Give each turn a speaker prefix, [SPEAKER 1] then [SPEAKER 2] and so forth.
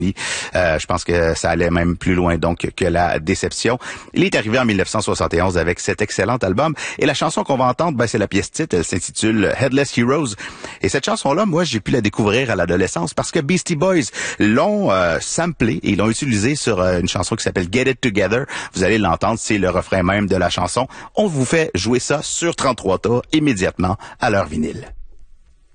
[SPEAKER 1] Je pense que ça allait même plus loin donc que la déception. Il est arrivé en 1971 avec cet excellent album et la chanson qu'on va entendre, c'est la pièce titre, elle s'intitule Headless Heroes. Et cette chanson-là, moi, j'ai pu la découvrir à l'adolescence parce que Beastie Boys l'ont samplé et ils l'ont utilisé sur une chanson qui s'appelle Get It Together. Vous allez l'entendre, c'est le refrain même de la chanson. On vous fait jouer ça sur 33 tours immédiatement à leur vinyle.